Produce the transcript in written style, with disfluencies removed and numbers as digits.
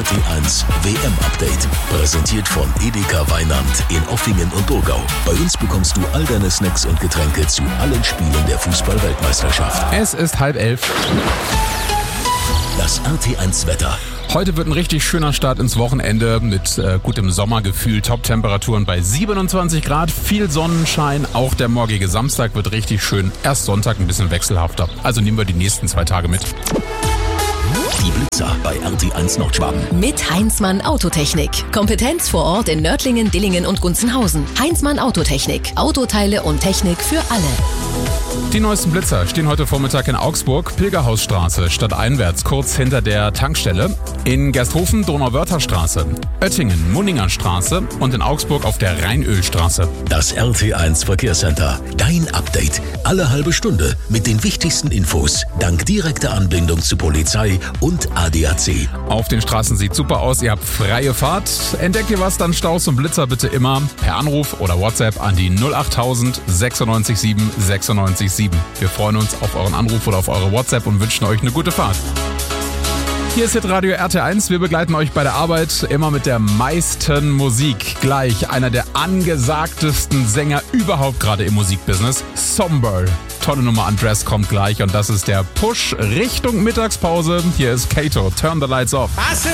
RT1 WM-Update. Präsentiert von Edeka Weinand in Oeffingen und Burgau. Bei uns bekommst du all deine Snacks und Getränke zu allen Spielen der Fußball-Weltmeisterschaft. Es ist 10:30. Das RT1-Wetter. Heute wird ein richtig schöner Start ins Wochenende mit gutem Sommergefühl, Top-Temperaturen bei 27 Grad, viel Sonnenschein. Auch der morgige Samstag wird richtig schön. Erst Sonntag ein bisschen wechselhafter. Also nehmen wir die nächsten 2 Tage mit. Die Blitzer bei RT1 Nordschwaben. Mit Heinzmann Autotechnik. Kompetenz vor Ort in Nördlingen, Dillingen und Gunzenhausen. Heinzmann Autotechnik. Autoteile und Technik für alle. Die neuesten Blitzer stehen heute Vormittag in Augsburg, Pilgerhausstraße, stadteinwärts, kurz hinter der Tankstelle. In Gersthofen, Donauwörtherstraße, Oettingen, Munningerstraße und in Augsburg auf der Rheinölstraße. Das RT1 Verkehrscenter. Dein Update. Alle halbe Stunde mit den wichtigsten Infos. Dank direkter Anbindung zu Polizei und ADAC. Auf den Straßen sieht super aus, ihr habt freie Fahrt. Entdeckt ihr was, dann Staus und Blitzer bitte immer per Anruf oder WhatsApp an die 08000 96 7 96 7. Wir freuen uns auf euren Anruf oder auf eure WhatsApp und wünschen euch eine gute Fahrt. Hier ist Radio RT1. Wir begleiten euch bei der Arbeit immer mit der meisten Musik. Gleich einer der angesagtesten Sänger überhaupt gerade im Musikbusiness. Somber. Tolle Nummer Undress kommt gleich und das ist der Push Richtung Mittagspause. Hier ist Kato. Turn the Lights Off.